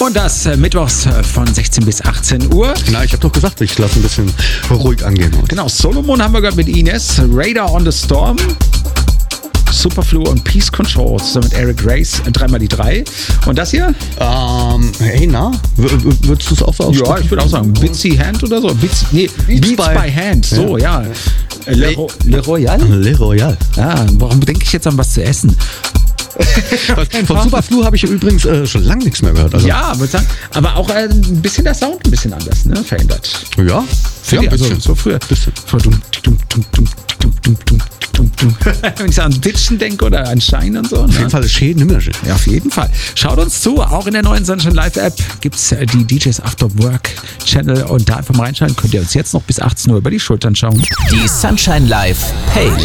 Und das mittwochs von 16 bis 18 Uhr. Na, ich habe doch gesagt, ich lasse ein bisschen ruhig angehen. Genau, Solomon haben wir gehört mit Ines, Radar on the Storm, Superflu und Peace Control zusammen mit Eric Grace, dreimal die 3. Und das hier? Hey, na? Würdest du es auch so aussprechen? Ja, ich würde auch sagen, Bitsy Hand oder so. Beats by Hand, so, ja. Le Royal? Le Royal. Ah, warum denke ich jetzt an was zu essen? Von Superflu habe ich übrigens schon lange nichts mehr gehört. Also. Ja, aber auch ein bisschen der Sound ein bisschen anders, ne? Verändert. Ja, ein bisschen. So früher. Wenn ich so an Ditchen denke oder an Shine und so. Auf jeden Fall ist schön, nimmer schön. Ja, auf jeden Fall. Schaut uns zu, auch in der neuen Sunshine Live App gibt es die DJs After Work Channel und da einfach mal reinschalten. Könnt ihr uns jetzt noch bis 18 Uhr über die Schultern schauen. Die Sunshine Live Playlist.